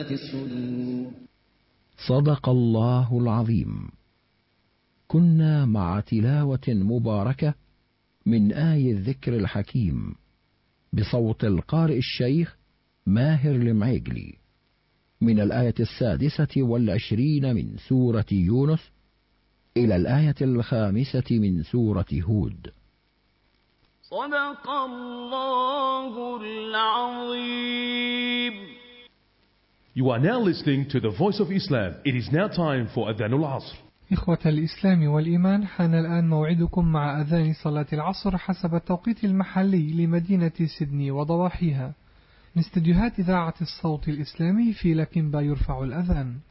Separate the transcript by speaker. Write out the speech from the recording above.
Speaker 1: الصدور.
Speaker 2: صدق الله العظيم. كنا مع تلاوة مباركة من آي الذكر الحكيم بصوت القارئ الشيخ ماهر المعيقلي من الآية 26 من سورة يونس إلى الآية 5 من سورة هود.
Speaker 1: صدق الله العظيم.
Speaker 3: You are now listening to the Voice of Islam. It is now time for Adhan al-Asr.
Speaker 4: إخوة الإسلام والإيمان، حان الآن موعدكم مع أذان صلاة العصر حسب التوقيت المحلي لمدينة سيدني وضواحيها من استديوهات إذاعة الصوت الإسلامي في لكنبا يرفع الأذان.